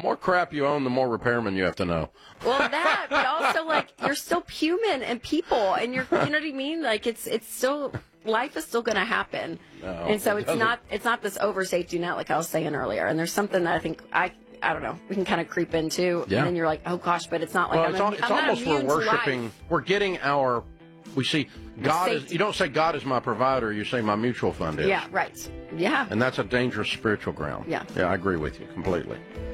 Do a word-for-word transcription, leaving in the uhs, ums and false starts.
more crap you own, the more repairmen you have to know. Well, that, but also, like, you're still human and people, and you're, you know what I mean? Like, it's it's still, life is still going to happen. No, and so it it's doesn't. not it's not this over safety net, like I was saying earlier. And there's something that I think, I I don't know, we can kind of creep into, Yeah. and then you're like, oh, gosh, but it's not like Well, I'm, it's, al- I'm it's not almost we're immune to worshiping, life. we're getting our, we see, God is, Safety. you don't say God is my provider, you say my mutual fund is. Yeah, right. Yeah. And that's a dangerous spiritual ground. Yeah. Yeah, I agree with you completely.